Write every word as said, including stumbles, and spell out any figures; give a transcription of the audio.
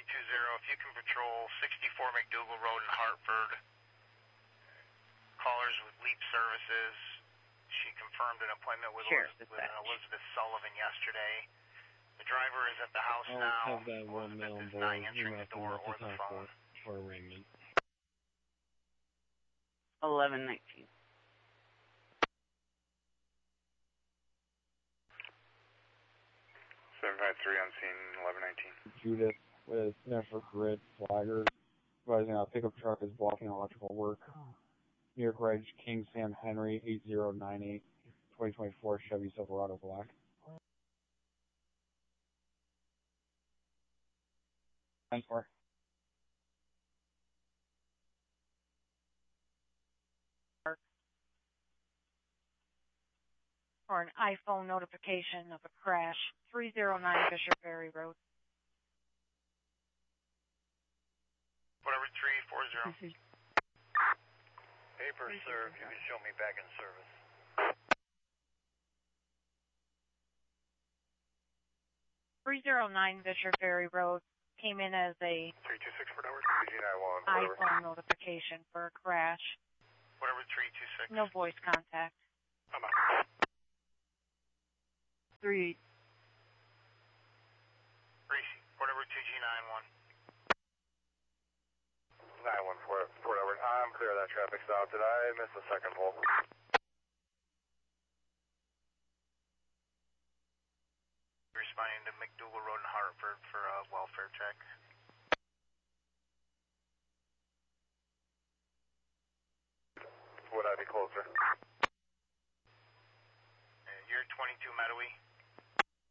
two zero, if you can patrol sixty-four McDougal Road in Hartford. Callers with Leap Services. She confirmed an appointment with, Sure, Elizabeth, with Elizabeth Sullivan yesterday. The driver is at the house I'll now. have that one Elizabeth male on is board. not You answering the have to door let or the the top phone. for, for arraignment. eleven nineteen. seven five three on scene, eleven nineteen. Judith with National Grid Flagger, advising a pickup truck is blocking electrical work. New York Reg King Sam Henry, eight zero nine eight, twenty twenty-four Chevy Silverado Black. ten four. Or an iPhone notification of a crash, three oh nine Bishop Ferry Road. Whatever, three four zero. Paper, sir, if you can show me back in service. three oh nine Bishop Ferry Road came in as a three two six, whatever, G nine one, iPhone notification for a crash. Whatever, three two six. No voice contact. I'm out. Three. Reese, whatever, two G nine one. nine one four, Fort Edward. I'm clear of that traffic stop. Did I miss the second pole? Responding to McDougal Road in Hartford for a welfare check. Would I be closer? Uh, you're twenty-two Meadowy.